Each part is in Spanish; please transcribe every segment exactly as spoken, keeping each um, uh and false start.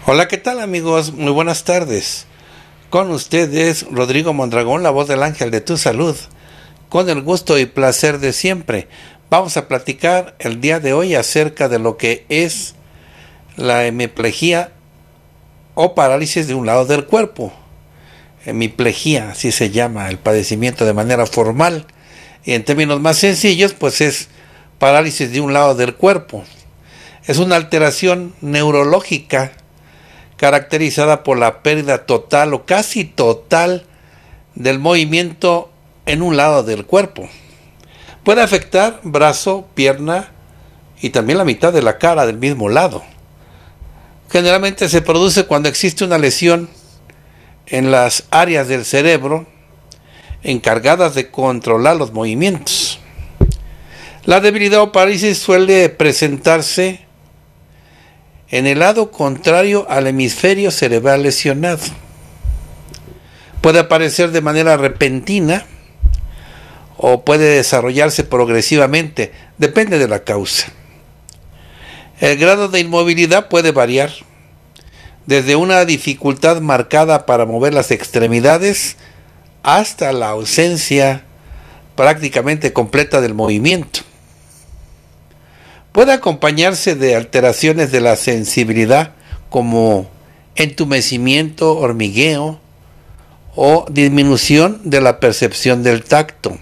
Hola, ¿qué tal amigos? Muy buenas tardes. Con ustedes Rodrigo Mondragón, la voz del ángel de tu salud. Con el gusto y placer de siempre. Vamos a platicar el día de hoy acerca de lo que es la hemiplegia o parálisis de un lado del cuerpo. Hemiplegia, así se llama el padecimiento de manera formal. Y en términos más sencillos, pues es parálisis de un lado del cuerpo. Es una alteración neurológica caracterizada por la pérdida total o casi total del movimiento en un lado del cuerpo. Puede afectar brazo, pierna y también la mitad de la cara del mismo lado. Generalmente se produce cuando existe una lesión en las áreas del cerebro encargadas de controlar los movimientos. La debilidad o parálisis suele presentarse en el lado contrario al hemisferio cerebral lesionado. Puede aparecer de manera repentina o puede desarrollarse progresivamente, depende de la causa. El grado de inmovilidad puede variar desde una dificultad marcada para mover las extremidades hasta la ausencia prácticamente completa del movimiento. Puede acompañarse de alteraciones de la sensibilidad como entumecimiento, hormigueo o disminución de la percepción del tacto.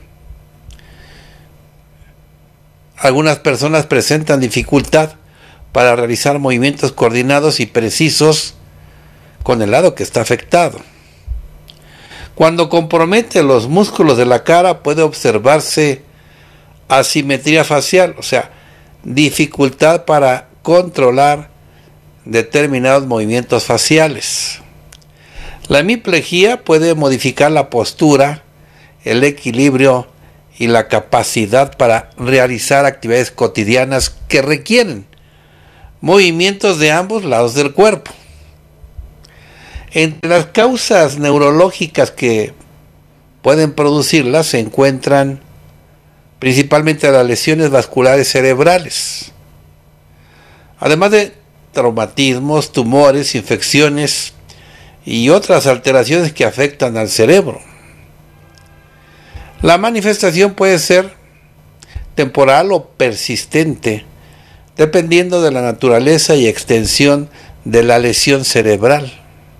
Algunas personas presentan dificultad para realizar movimientos coordinados y precisos con el lado que está afectado. Cuando compromete los músculos de la cara puede observarse asimetría facial, o sea, dificultad para controlar determinados movimientos faciales. La hemiplegia puede modificar la postura, el equilibrio y la capacidad para realizar actividades cotidianas que requieren movimientos de ambos lados del cuerpo. Entre las causas neurológicas que pueden producirlas se encuentran principalmente las lesiones vasculares cerebrales, además de traumatismos, tumores, infecciones y otras alteraciones que afectan al cerebro. La manifestación puede ser temporal o persistente, dependiendo de la naturaleza y extensión de la lesión cerebral.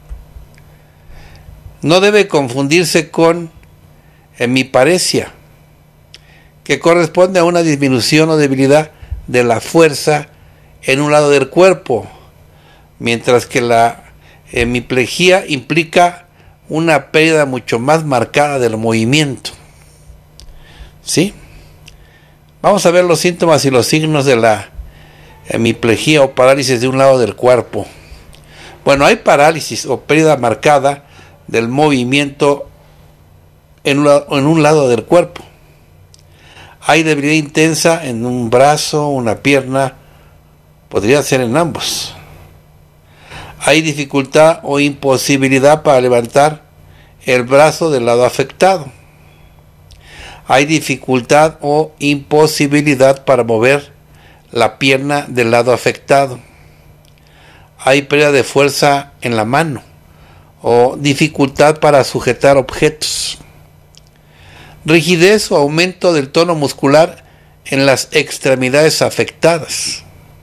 No debe confundirse con hemiparesia, que corresponde a una disminución o debilidad de la fuerza en un lado del cuerpo, mientras que la hemiplegia implica una pérdida mucho más marcada del movimiento. ¿Sí? Vamos a ver los síntomas y los signos de la hemiplegia o parálisis de un lado del cuerpo. Bueno, hay parálisis o pérdida marcada del movimiento en un, en un lado del cuerpo. Hay debilidad intensa en un brazo, una pierna, podría ser en ambos. Hay dificultad o imposibilidad para levantar el brazo del lado afectado. Hay dificultad o imposibilidad para mover la pierna del lado afectado. Hay pérdida de fuerza en la mano o dificultad para sujetar objetos. Rigidez o aumento del tono muscular en las extremidades afectadas.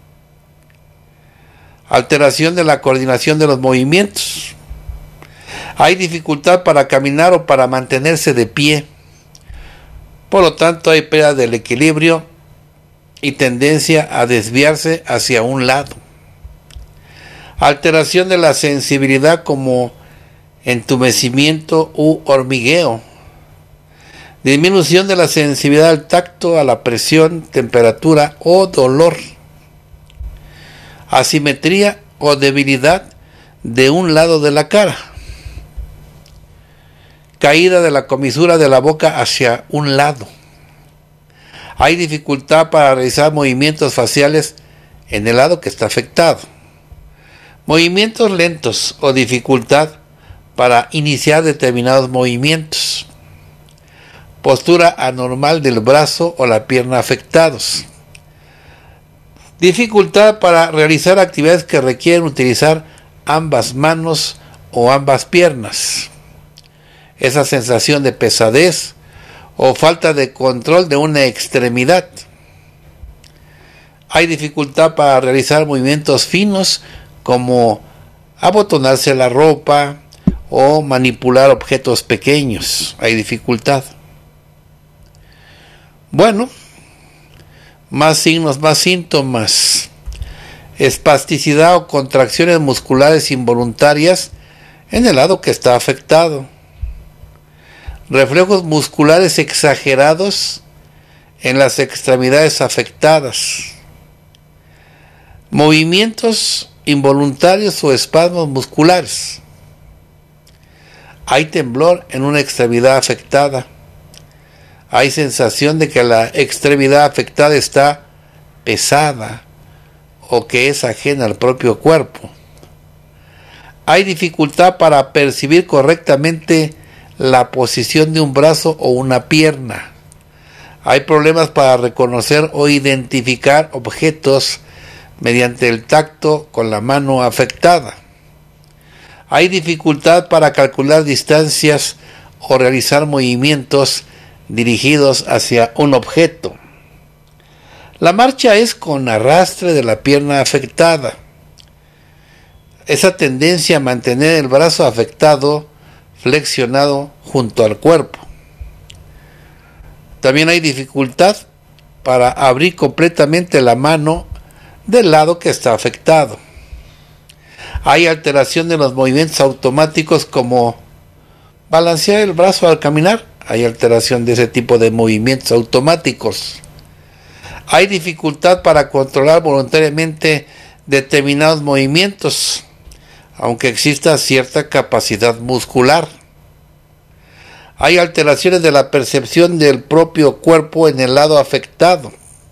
Alteración de la coordinación de los movimientos. Hay dificultad para caminar o para mantenerse de pie. Por lo tanto, hay pérdida del equilibrio y tendencia a desviarse hacia un lado. Alteración de la sensibilidad como entumecimiento u hormigueo. Disminución de la sensibilidad al tacto, a la presión, temperatura o dolor. Asimetría o debilidad de un lado de la cara. Caída de la comisura de la boca hacia un lado. Hay dificultad para realizar movimientos faciales en el lado que está afectado. Movimientos lentos o dificultad para iniciar determinados movimientos. Postura anormal del brazo o la pierna afectados. Dificultad para realizar actividades que requieren utilizar ambas manos o ambas piernas. Esa sensación de pesadez o falta de control de una extremidad. Hay dificultad para realizar movimientos finos como abotonarse la ropa o manipular objetos pequeños. Hay dificultad. Bueno, más signos, más síntomas. Espasticidad o contracciones musculares involuntarias en el lado que está afectado. Reflejos musculares exagerados en las extremidades afectadas. Movimientos involuntarios o espasmos musculares. Hay temblor en una extremidad afectada. Hay sensación de que la extremidad afectada está pesada o que es ajena al propio cuerpo. Hay dificultad para percibir correctamente la posición de un brazo o una pierna. Hay problemas para reconocer o identificar objetos mediante el tacto con la mano afectada. Hay dificultad para calcular distancias o realizar movimientos dirigidos hacia un objeto. La marcha es con arrastre de la pierna afectada. Esa tendencia a mantener el brazo afectado flexionado junto al cuerpo. También hay dificultad para abrir completamente la mano del lado que está afectado. Hay alteración de los movimientos automáticos como balancear el brazo al caminar. Hay alteración de ese tipo de movimientos automáticos. Hay dificultad para controlar voluntariamente determinados movimientos, aunque exista cierta capacidad muscular. Hay alteraciones de la percepción del propio cuerpo en el lado afectado.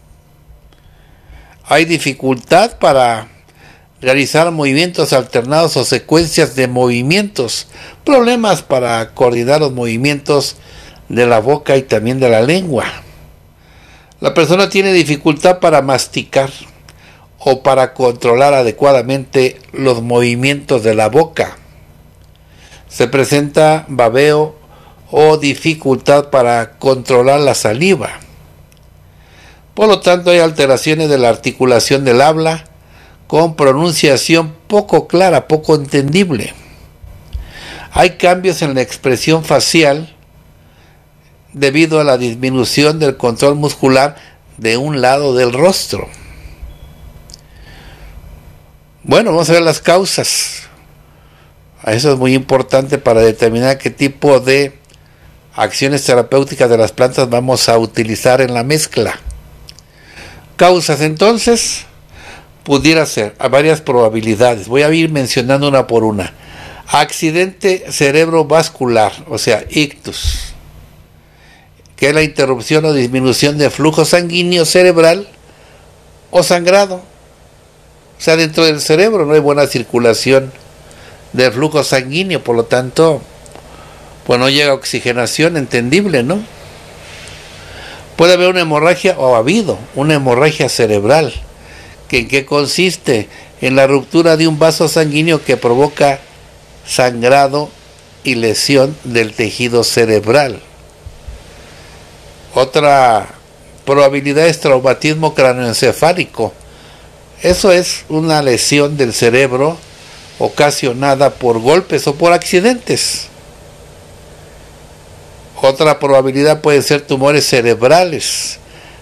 Hay dificultad para realizar movimientos alternados o secuencias de movimientos, problemas para coordinar los movimientos de la boca y también de la lengua. La persona tiene dificultad para masticar o para controlar adecuadamente los movimientos de la boca. Se presenta babeo o dificultad para controlar la saliva. Por lo tanto, hay alteraciones de la articulación del habla con pronunciación poco clara, poco entendible. Hay cambios en la expresión facial debido a la disminución del control muscular de un lado del rostro. Bueno, vamos a ver las causas. Eso es muy importante para determinar qué tipo de acciones terapéuticas de las plantas vamos a utilizar en la mezcla. Causas, entonces, pudiera ser a varias probabilidades. Voy a ir mencionando una por una. Accidente cerebrovascular, o sea, ictus, que es la interrupción o disminución de flujo sanguíneo cerebral o sangrado. O sea, dentro del cerebro no hay buena circulación del flujo sanguíneo, por lo tanto, pues no llega oxigenación, entendible, ¿no? Puede haber una hemorragia, o ha habido una hemorragia cerebral, que en qué consiste en la ruptura de un vaso sanguíneo que provoca sangrado y lesión del tejido cerebral. Otra probabilidad es traumatismo craneoencefálico. Eso es una lesión del cerebro ocasionada por golpes o por accidentes. Otra probabilidad puede ser tumores cerebrales,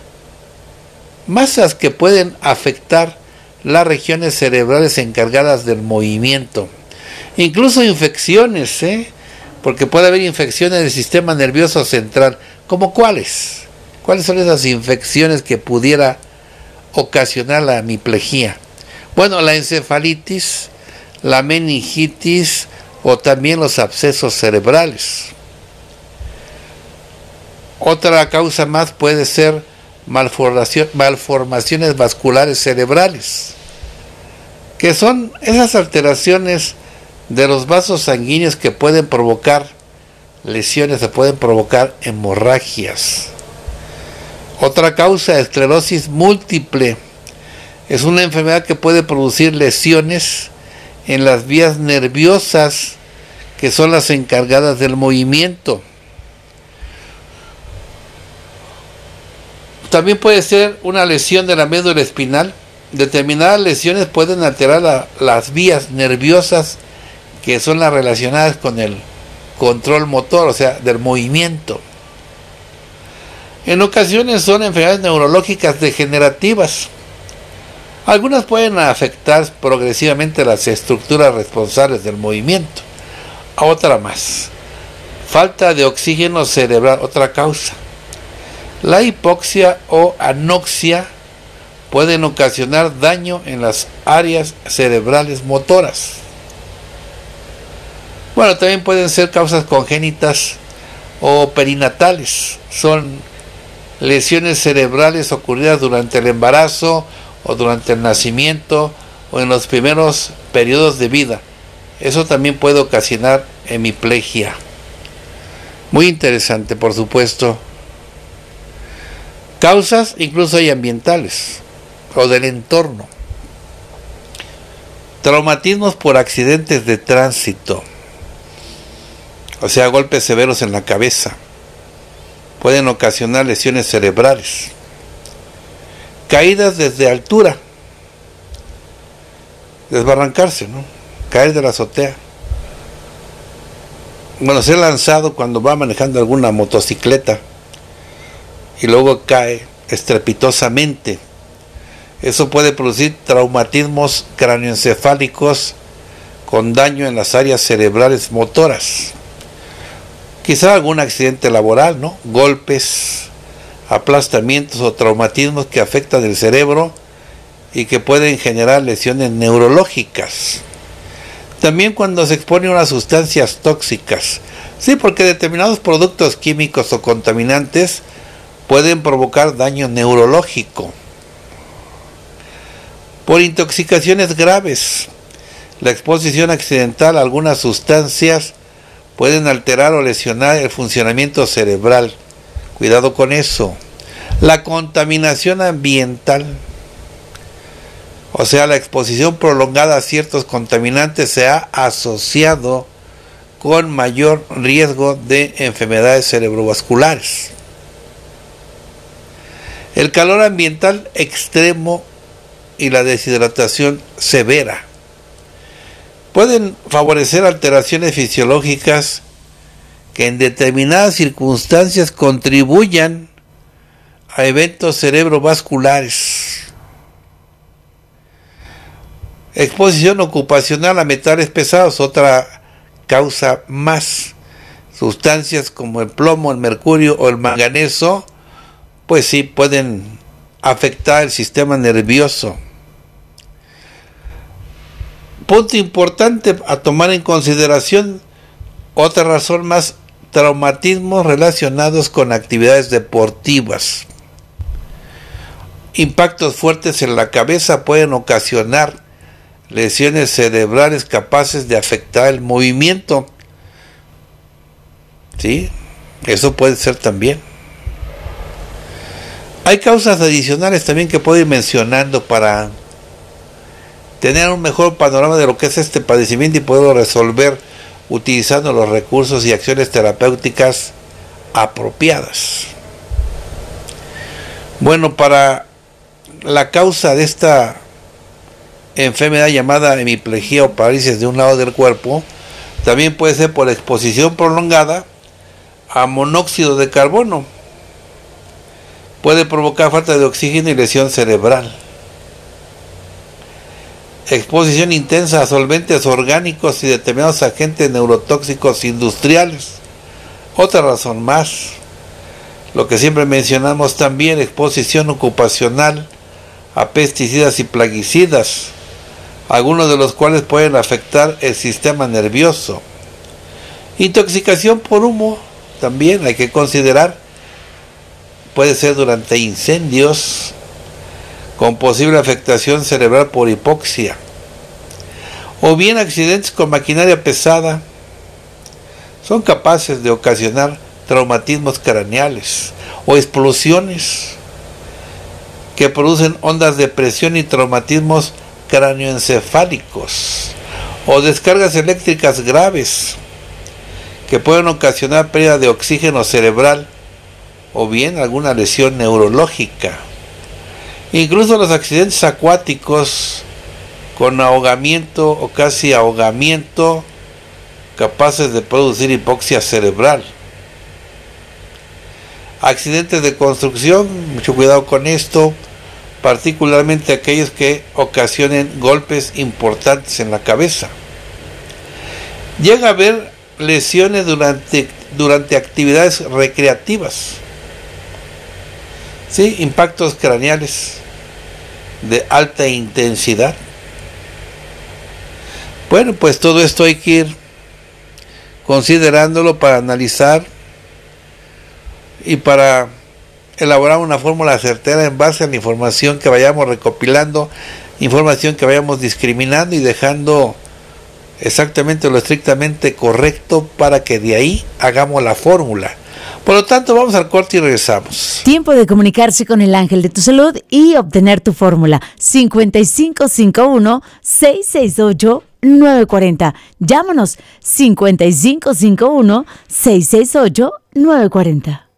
masas que pueden afectar las regiones cerebrales encargadas del movimiento. Incluso infecciones, ¿eh? Porque puede haber infecciones del sistema nervioso central. ¿Cómo cuáles? ¿Cuáles son esas infecciones que pudiera ocasionar la hemiplegia? Bueno, la encefalitis, la meningitis o también los abscesos cerebrales. Otra causa más puede ser malformación, malformaciones vasculares cerebrales, que son esas alteraciones de los vasos sanguíneos que pueden provocar lesiones, o pueden provocar hemorragias. Otra causa, esclerosis múltiple, es una enfermedad que puede producir lesiones en las vías nerviosas, que son las encargadas del movimiento. También puede ser una lesión de la médula espinal. Determinadas lesiones pueden alterar la, las vías nerviosas, que son las relacionadas con el control motor, o sea, del movimiento. En ocasiones son enfermedades neurológicas degenerativas. Algunas pueden afectar progresivamente las estructuras responsables del movimiento. Otra más, falta de oxígeno cerebral, otra causa. La hipoxia o anoxia pueden ocasionar daño en las áreas cerebrales motoras. Bueno, también pueden ser causas congénitas o perinatales. Son lesiones cerebrales ocurridas durante el embarazo o durante el nacimiento o en los primeros periodos de vida. Eso también puede ocasionar hemiplegia. Muy interesante, por supuesto. Causas incluso hay ambientales o del entorno. Traumatismos por accidentes de tránsito, o sea, golpes severos en la cabeza, pueden ocasionar lesiones cerebrales. Caídas desde altura, desbarrancarse, ¿no? Caer de la azotea. Bueno, ser lanzado cuando va manejando alguna motocicleta y luego cae estrepitosamente. Eso puede producir traumatismos cráneoencefálicos con daño en las áreas cerebrales motoras. Quizá algún accidente laboral, ¿no? Golpes, aplastamientos o traumatismos que afectan el cerebro y que pueden generar lesiones neurológicas. También cuando se expone a unas sustancias tóxicas. Sí, porque determinados productos químicos o contaminantes pueden provocar daño neurológico. Por intoxicaciones graves, la exposición accidental a algunas sustancias pueden alterar o lesionar el funcionamiento cerebral. Cuidado con eso. La contaminación ambiental, o sea, la exposición prolongada a ciertos contaminantes, se ha asociado con mayor riesgo de enfermedades cerebrovasculares. El calor ambiental extremo y la deshidratación severa pueden favorecer alteraciones fisiológicas que en determinadas circunstancias contribuyan a eventos cerebrovasculares. Exposición ocupacional a metales pesados, otra causa más. Sustancias como el plomo, el mercurio o el manganeso, pues sí pueden afectar el sistema nervioso. Punto importante a tomar en consideración, otra razón más, traumatismos relacionados con actividades deportivas. Impactos fuertes en la cabeza pueden ocasionar lesiones cerebrales capaces de afectar el movimiento. ¿Sí? Eso puede ser también. Hay causas adicionales también que puedo ir mencionando para tener un mejor panorama de lo que es este padecimiento y poderlo resolver utilizando los recursos y acciones terapéuticas apropiadas. Bueno, para la causa de esta enfermedad llamada hemiplegia o parálisis de un lado del cuerpo, también puede ser por exposición prolongada a monóxido de carbono. Puede provocar falta de oxígeno y lesión cerebral. Exposición intensa a solventes orgánicos y determinados agentes neurotóxicos industriales. Otra razón más. Lo que siempre mencionamos también, exposición ocupacional a pesticidas y plaguicidas, algunos de los cuales pueden afectar el sistema nervioso. Intoxicación por humo, también hay que considerar, puede ser durante incendios, con posible afectación cerebral por hipoxia, o bien accidentes con maquinaria pesada, son capaces de ocasionar traumatismos craneales o explosiones que producen ondas de presión y traumatismos cráneoencefálicos. o descargas eléctricas graves que pueden ocasionar pérdida de oxígeno cerebral o bien alguna lesión neurológica. Incluso los accidentes acuáticos con ahogamiento o casi ahogamiento capaces de producir hipoxia cerebral. Accidentes de construcción, mucho cuidado con esto, particularmente aquellos que ocasionen golpes importantes en la cabeza. Llega a haber lesiones durante, durante actividades recreativas, ¿sí? Impactos craneales de alta intensidad. Bueno, pues todo esto hay que ir considerándolo para analizar y para elaborar una fórmula certera en base a la información que vayamos recopilando, información que vayamos discriminando y dejando exactamente lo estrictamente correcto para que de ahí hagamos la fórmula. Por lo tanto, vamos al corte y regresamos. Tiempo de comunicarse con el ángel de tu salud y obtener tu fórmula. cincuenta y cinco cincuenta y uno, seiscientos sesenta y ocho, nueve cuarenta. Llámanos cincuenta y cinco cincuenta y uno, seiscientos sesenta y ocho, nueve cuarenta.